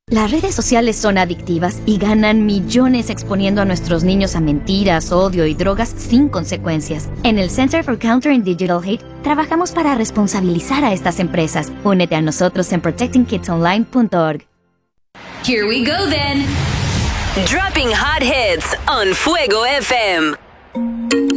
Las redes sociales son adictivas y ganan millones exponiendo a nuestros niños a mentiras, odio y drogas sin consecuencias. En el Center for Countering Digital Hate, trabajamos para responsabilizar a estas empresas. Únete a nosotros en protectingkidsonline.org. Here we go then. Dropping hot hits on Fuego FM.